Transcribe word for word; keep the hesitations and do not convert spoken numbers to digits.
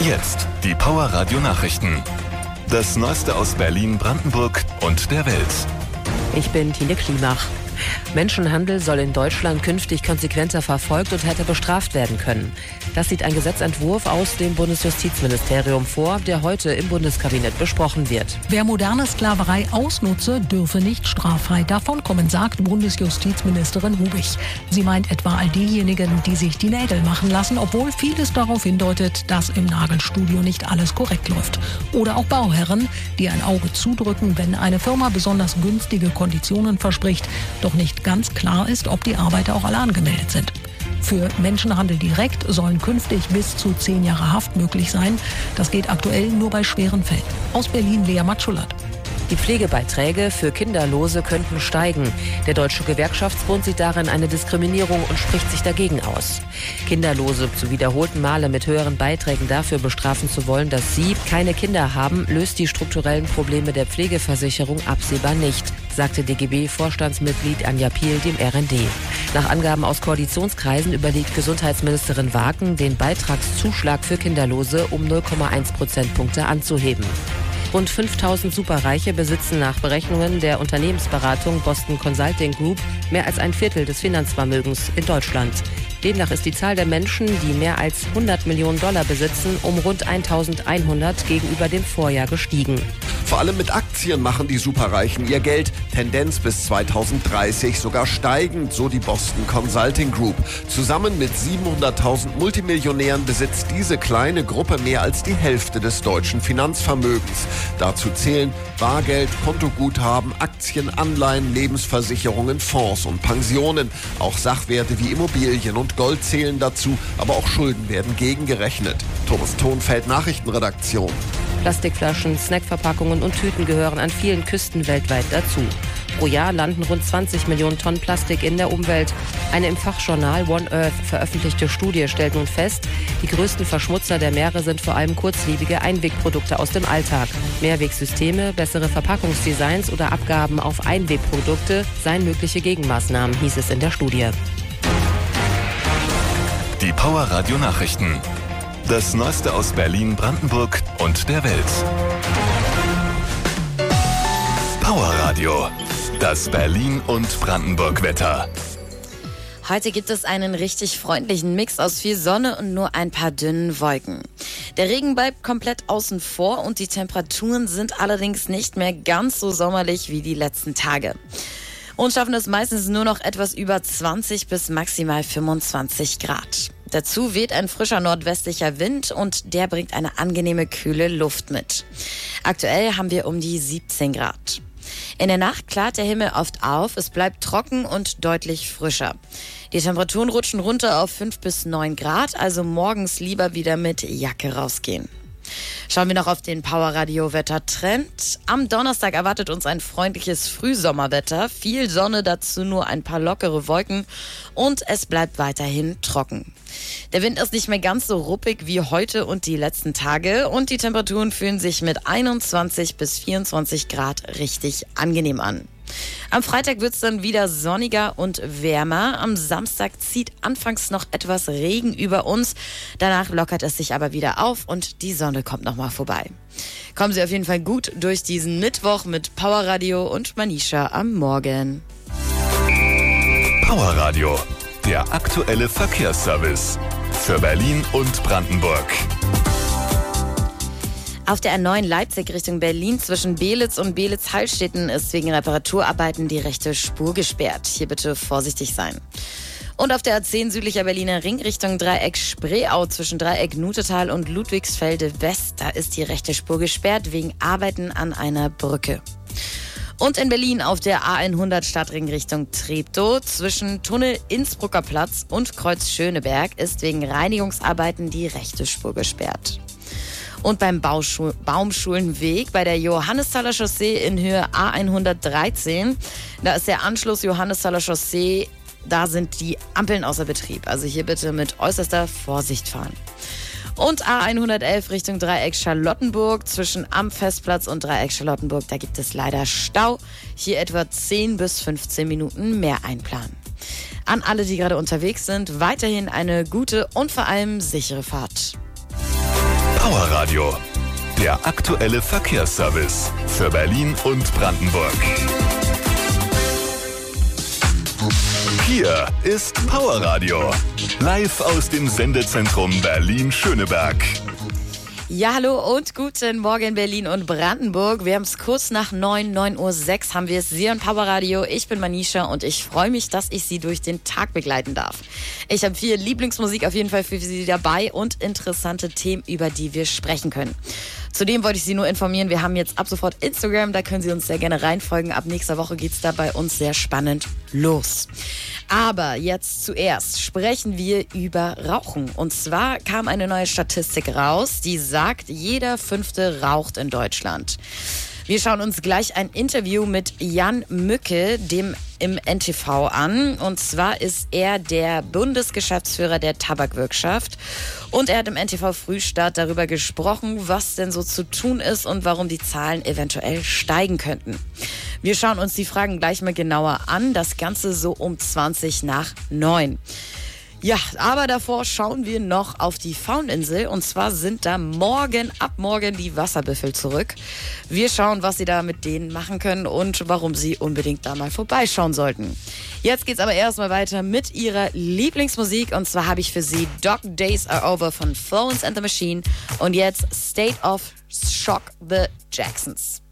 Jetzt die Power Radio Nachrichten. Das Neueste aus Berlin, Brandenburg und der Welt. Ich bin Tine Klimach. Menschenhandel soll in Deutschland künftig konsequenter verfolgt und härter bestraft werden können. Das sieht ein Gesetzentwurf aus dem Bundesjustizministerium vor, der heute im Bundeskabinett besprochen wird. Wer moderne Sklaverei ausnutze, dürfe nicht straffrei davonkommen, sagt Bundesjustizministerin Hubich. Sie meint etwa all diejenigen, die sich die Nägel machen lassen, obwohl vieles darauf hindeutet, dass im Nagelstudio nicht alles korrekt läuft. Oder auch Bauherren, die ein Auge zudrücken, wenn eine Firma besonders günstige Konditionen verspricht, doch nicht ganz klar ist, ob die Arbeiter auch alle angemeldet sind. Für Menschenhandel direkt sollen künftig bis zu zehn Jahre Haft möglich sein. Das geht aktuell nur bei schweren Fällen. Aus Berlin Lea Matschulat. Die Pflegebeiträge für Kinderlose könnten steigen. Der Deutsche Gewerkschaftsbund sieht darin eine Diskriminierung und spricht sich dagegen aus. Kinderlose zu wiederholten Male mit höheren Beiträgen dafür bestrafen zu wollen, dass sie keine Kinder haben, löst die strukturellen Probleme der Pflegeversicherung absehbar nicht, sagte D G B-Vorstandsmitglied Anja Piel dem R N D. Nach Angaben aus Koalitionskreisen überlegt Gesundheitsministerin Waken, den Beitragszuschlag für Kinderlose um null Komma eins Prozentpunkte anzuheben. Rund fünftausend Superreiche besitzen nach Berechnungen der Unternehmensberatung Boston Consulting Group mehr als ein Viertel des Finanzvermögens in Deutschland. Demnach ist die Zahl der Menschen, die mehr als hundert Millionen Dollar besitzen, um rund eintausendeinhundert gegenüber dem Vorjahr gestiegen. Vor allem mit Aktien machen die Superreichen ihr Geld. Tendenz bis zweitausenddreißig sogar steigend, so die Boston Consulting Group. Zusammen mit siebenhunderttausend Multimillionären besitzt diese kleine Gruppe mehr als die Hälfte des deutschen Finanzvermögens. Dazu zählen Bargeld, Kontoguthaben, Aktien, Anleihen, Lebensversicherungen, Fonds und Pensionen. Auch Sachwerte wie Immobilien und Gold zählen dazu, aber auch Schulden werden gegengerechnet. Thomas Thonfeld, Nachrichtenredaktion. Plastikflaschen, Snackverpackungen und Tüten gehören an vielen Küsten weltweit dazu. Pro Jahr landen rund zwanzig Millionen Tonnen Plastik in der Umwelt. Eine im Fachjournal One Earth veröffentlichte Studie stellt nun fest, die größten Verschmutzer der Meere sind vor allem kurzlebige Einwegprodukte aus dem Alltag. Mehrwegsysteme, bessere Verpackungsdesigns oder Abgaben auf Einwegprodukte seien mögliche Gegenmaßnahmen, hieß es in der Studie. Die Power Radio Nachrichten. Das Neueste aus Berlin, Brandenburg und der Welt. Power Radio. Das Berlin und Brandenburg Wetter. Heute gibt es einen richtig freundlichen Mix aus viel Sonne und nur ein paar dünnen Wolken. Der Regen bleibt komplett außen vor und die Temperaturen sind allerdings nicht mehr ganz so sommerlich wie die letzten Tage. Und schaffen es meistens nur noch etwas über zwanzig bis maximal fünfundzwanzig Grad. Dazu weht ein frischer nordwestlicher Wind und der bringt eine angenehme, kühle Luft mit. Aktuell haben wir um die siebzehn Grad. In der Nacht klart der Himmel oft auf, es bleibt trocken und deutlich frischer. Die Temperaturen rutschen runter auf fünf bis neun Grad, also morgens lieber wieder mit Jacke rausgehen. Schauen wir noch auf den Power-Radio-Wetter-Trend. Am Donnerstag erwartet uns ein freundliches Frühsommerwetter. Viel Sonne, dazu nur ein paar lockere Wolken und es bleibt weiterhin trocken. Der Wind ist nicht mehr ganz so ruppig wie heute und die letzten Tage und die Temperaturen fühlen sich mit einundzwanzig bis vierundzwanzig Grad richtig angenehm an. Am Freitag wird es dann wieder sonniger und wärmer. Am Samstag zieht anfangs noch etwas Regen über uns. Danach lockert es sich aber wieder auf und die Sonne kommt nochmal vorbei. Kommen Sie auf jeden Fall gut durch diesen Mittwoch mit Power Radio und Manisha am Morgen. Power Radio, der aktuelle Verkehrsservice für Berlin und Brandenburg. Auf der A neun Leipzig Richtung Berlin zwischen Belitz und Belitz-Hallstätten ist wegen Reparaturarbeiten die rechte Spur gesperrt. Hier bitte vorsichtig sein. Und auf der A zehn südlicher Berliner Ring Richtung Dreieck Spreeau zwischen Dreieck Nutetal und Ludwigsfelde West, da ist die rechte Spur gesperrt wegen Arbeiten an einer Brücke. Und in Berlin auf der A hundert Stadtring Richtung Treptow zwischen Tunnel Innsbrucker Platz und Kreuz Schöneberg ist wegen Reinigungsarbeiten die rechte Spur gesperrt. Und beim Bauschu- Baumschulenweg bei der Johannesthaler Chaussee in Höhe A hundertdreizehn, da ist der Anschluss Johannesthaler Chaussee, da sind die Ampeln außer Betrieb. Also hier bitte mit äußerster Vorsicht fahren. Und A hundertelf Richtung Dreieck Charlottenburg zwischen am Festplatz und Dreieck Charlottenburg, da gibt es leider Stau. Hier etwa zehn bis fünfzehn Minuten mehr einplanen. An alle, die gerade unterwegs sind, weiterhin eine gute und vor allem sichere Fahrt. Powerradio, der aktuelle Verkehrsservice für Berlin und Brandenburg. Hier ist Powerradio, live aus dem Sendezentrum Berlin-Schöneberg. Ja, hallo und guten Morgen Berlin und Brandenburg. Wir haben es kurz nach neun, neun Uhr sechs haben wir es hier im Powerradio. Ich bin Manisha und ich freue mich, dass ich Sie durch den Tag begleiten darf. Ich habe viel Lieblingsmusik auf jeden Fall für Sie dabei und interessante Themen, über die wir sprechen können. Zudem wollte ich Sie nur informieren, wir haben jetzt ab sofort Instagram, da können Sie uns sehr gerne reinfolgen. Ab nächster Woche geht's da bei uns sehr spannend los. Aber jetzt zuerst sprechen wir über Rauchen. Und zwar kam eine neue Statistik raus, die sagt, jeder Fünfte raucht in Deutschland. Wir schauen uns gleich ein Interview mit Jan Mücke, dem im N T V, an. Und zwar ist er der Bundesgeschäftsführer der Tabakwirtschaft. Und er hat im N T V Frühstart darüber gesprochen, was denn so zu tun ist und warum die Zahlen eventuell steigen könnten. Wir schauen uns die Fragen gleich mal genauer an. Das Ganze so um zwanzig nach neun. Ja, aber davor schauen wir noch auf die Fauninsel. Und zwar sind da morgen, ab morgen die Wasserbüffel zurück. Wir schauen, was Sie da mit denen machen können und warum Sie unbedingt da mal vorbeischauen sollten. Jetzt geht's aber erstmal weiter mit Ihrer Lieblingsmusik. Und zwar habe ich für Sie Dog Days Are Over von Florence and the Machine. Und jetzt State of Shock, The Jacksons.